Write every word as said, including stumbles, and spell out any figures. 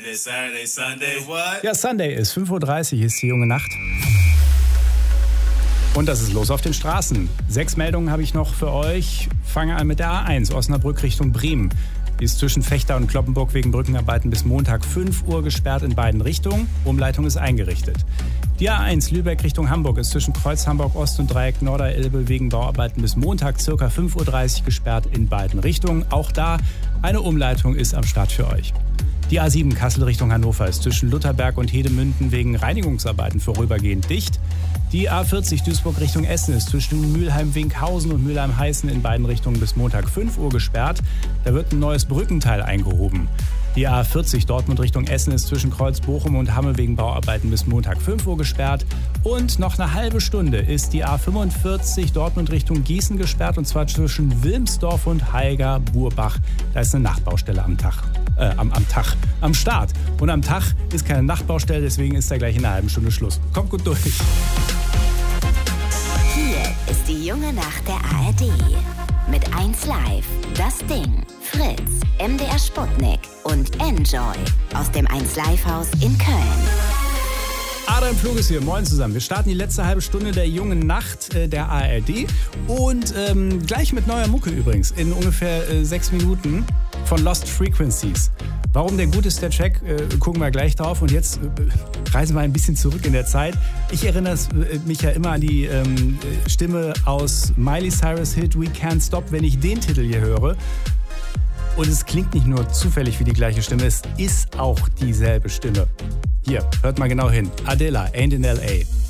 Friday, Saturday, Sunday, what? Ja, Sunday ist fünf Uhr dreißig, ist die junge Nacht. Und das ist los auf den Straßen. Sechs Meldungen habe ich noch für euch. Fange an mit der A eins, Osnabrück Richtung Bremen. Die ist zwischen Vechta und Cloppenburg wegen Brückenarbeiten bis Montag fünf Uhr gesperrt in beiden Richtungen. Umleitung ist eingerichtet. Die A eins Lübeck Richtung Hamburg ist zwischen Kreuz Hamburg Ost und Dreieck Norderelbe wegen Bauarbeiten bis Montag ca. fünf Uhr dreißig gesperrt in beiden Richtungen. Auch da eine Umleitung ist am Start für euch. Die A sieben Kassel Richtung Hannover ist zwischen Lutherberg und Hedemünden wegen Reinigungsarbeiten vorübergehend dicht. Die A vierzig Duisburg Richtung Essen ist zwischen Mülheim-Winkhausen und Mülheim-Heißen in beiden Richtungen bis Montag fünf Uhr gesperrt. Da wird ein neues Brückenteil eingehoben. Die A vierzig Dortmund Richtung Essen ist zwischen Kreuz Bochum und Hamme wegen Bauarbeiten bis Montag fünf Uhr gesperrt. Und noch eine halbe Stunde ist die A fünfundvierzig Dortmund Richtung Gießen gesperrt, und zwar zwischen Wilmsdorf und Haiger-Burbach. Da ist eine Nachtbaustelle am Tag. Äh, am, am Tag, am Start. Und am Tag ist keine Nachtbaustelle, deswegen ist da gleich in einer halben Stunde Schluss. Kommt gut durch. Hier ist die junge Nacht der A R D. Mit eins Live, Das Ding, Fritz, M D R Sputnik und Enjoy aus dem eins Live Haus in Köln. Adam Flug ist hier, moin zusammen. Wir starten die letzte halbe Stunde der jungen Nacht äh, der A R D und ähm, gleich mit neuer Mucke übrigens, in ungefähr äh, sechs Minuten von Lost Frequencies. Warum der gut ist, der Track, äh, gucken wir gleich drauf. Und jetzt äh, reisen wir ein bisschen zurück in der Zeit. Ich erinnere äh, mich ja immer an die ähm, Stimme aus Miley Cyrus Hit We Can't Stop, wenn ich den Titel hier höre. Und es klingt nicht nur zufällig wie die gleiche Stimme, es ist auch dieselbe Stimme. Hier, hört mal genau hin. Adela, Ain't in L A